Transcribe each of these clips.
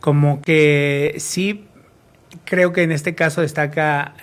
como que sí creo que en este caso destaca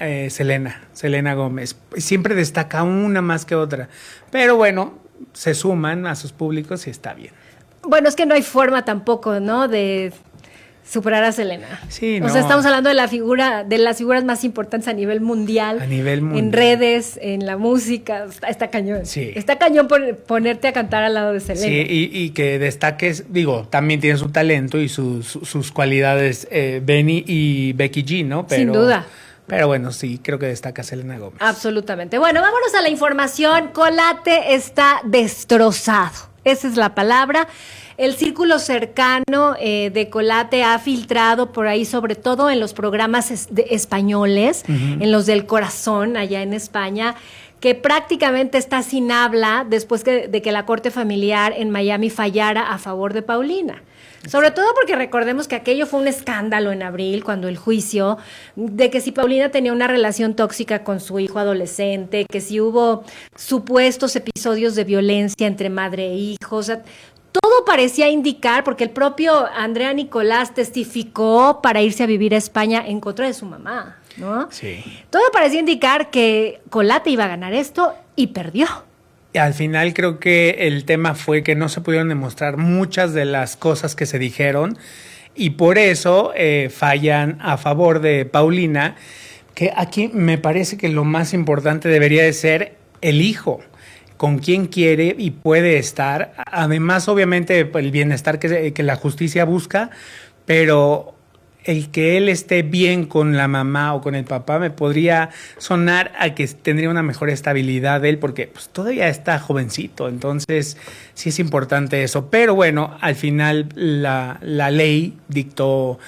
Selena Gómez. Siempre destaca una más que otra, pero bueno, se suman a sus públicos y está bien. Bueno, es que no hay forma tampoco, ¿no?, de superar a Selena. Sí, no. O sea, estamos hablando de las figuras más importantes a nivel mundial. A nivel mundial. En redes, en la música. Está cañón. Sí. Está cañón ponerte a cantar al lado de Selena. Sí, y que destaques, también tiene su talento y sus cualidades Benny y Becky G, ¿no? Sin duda. Pero bueno, sí, creo que destaca Selena Gómez. Absolutamente. Bueno, vámonos a la información. Colate está destrozado. Esa es la palabra. El círculo cercano de Colate ha filtrado por ahí, sobre todo en los programas españoles, en los del corazón, allá en España, que prácticamente está sin habla después de que la corte familiar en Miami fallara a favor de Paulina. Sobre todo porque recordemos que aquello fue un escándalo en abril, cuando el juicio, de que si Paulina tenía una relación tóxica con su hijo adolescente, que si hubo supuestos episodios de violencia entre madre e hijo, o sea, todo parecía indicar, porque el propio Andrea Nicolás testificó para irse a vivir a España en contra de su mamá, ¿no? Sí. Todo parecía indicar que Colate iba a ganar esto y perdió. Y al final creo que el tema fue que no se pudieron demostrar muchas de las cosas que se dijeron y por eso fallan a favor de Paulina, que aquí me parece que lo más importante debería de ser el hijo, con quién quiere y puede estar. Además, obviamente, el bienestar que la justicia busca, pero el que él esté bien con la mamá o con el papá me podría sonar a que tendría una mejor estabilidad de él, porque pues, todavía está jovencito, entonces sí es importante eso. Pero bueno, al final la ley dictó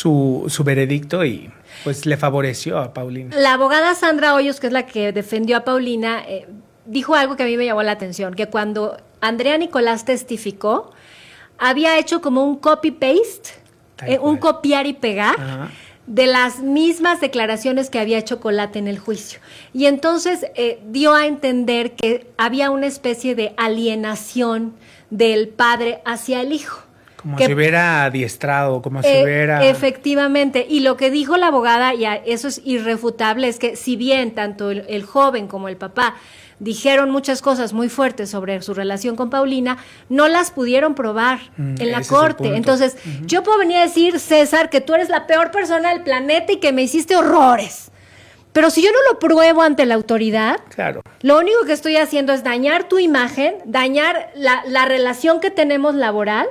su veredicto y pues le favoreció a Paulina. La abogada Sandra Hoyos, que es la que defendió a Paulina, dijo algo que a mí me llamó la atención, que cuando Andrea Nicolás testificó, había hecho como un copy-paste, un copiar y pegar. Ajá. De las mismas declaraciones que había hecho Colate en el juicio. Y entonces dio a entender que había una especie de alienación del padre hacia el hijo. Como si hubiera adiestrado, como si hubiera... Efectivamente, y lo que dijo la abogada, y eso es irrefutable, es que si bien tanto el joven como el papá dijeron muchas cosas muy fuertes sobre su relación con Paulina, no las pudieron probar en la corte. Entonces, yo puedo venir a decir, César, que tú eres la peor persona del planeta y que me hiciste horrores. Pero si yo no lo pruebo ante la autoridad, claro, lo único que estoy haciendo es dañar tu imagen, dañar la relación que tenemos laboral,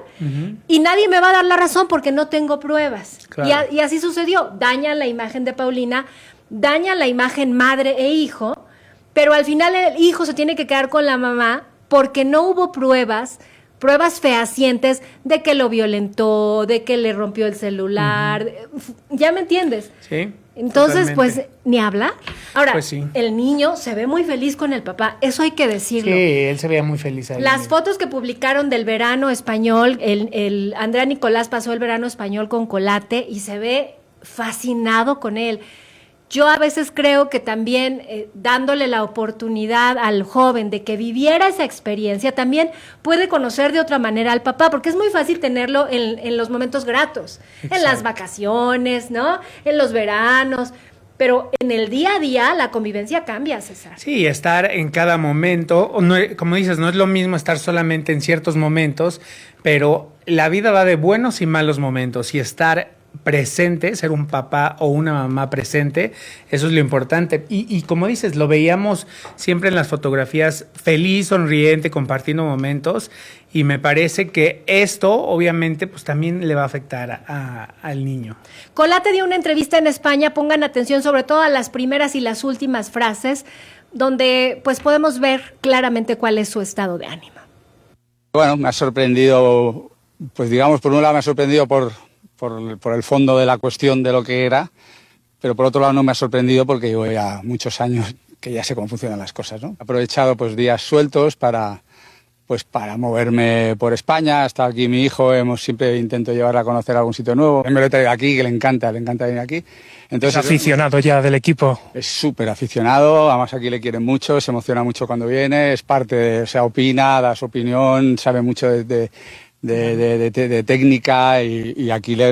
y nadie me va a dar la razón porque no tengo pruebas. Claro. Y así sucedió. Dañan la imagen de Paulina, dañan la imagen madre e hijo, pero al final el hijo se tiene que quedar con la mamá porque no hubo pruebas fehacientes de que lo violentó, de que le rompió el celular. ¿Ya me entiendes? Sí. Entonces, totalmente. Pues, ni hablar. Ahora, pues sí. El niño se ve muy feliz con el papá, eso hay que decirlo. Sí, él se veía muy feliz ahí. Las fotos que publicaron del verano español, el Andrea Nicolás pasó el verano español con Colate y se ve fascinado con él. Yo a veces creo que también dándole la oportunidad al joven de que viviera esa experiencia, también puede conocer de otra manera al papá, porque es muy fácil tenerlo en los momentos gratos, exacto, en las vacaciones, ¿no? En los veranos, pero en el día a día la convivencia cambia, César. Sí, estar en cada momento, no, como dices, no es lo mismo estar solamente en ciertos momentos, pero la vida va de buenos y malos momentos y estar presente, ser un papá o una mamá presente, eso es lo importante. Y como dices, lo veíamos siempre en las fotografías, feliz, sonriente, compartiendo momentos, y me parece que esto obviamente pues también le va a afectar al niño. Colate dio una entrevista en España, pongan atención sobre todo a las primeras y las últimas frases, donde pues podemos ver claramente cuál es su estado de ánimo. Bueno, me ha sorprendido, pues digamos, por un lado me ha sorprendido por el fondo de la cuestión de lo que era, pero por otro lado no me ha sorprendido porque llevo ya muchos años que ya sé cómo funcionan las cosas, ¿no? He aprovechado pues días sueltos para moverme por España. Está aquí mi hijo, siempre intento llevarla a conocer algún sitio nuevo. Me lo he traído aquí, que le encanta venir aquí. Entonces, es aficionado ya del equipo. Es súper aficionado, además aquí le quieren mucho, se emociona mucho cuando viene, es parte, opina, da su opinión, sabe mucho de técnica y aquí le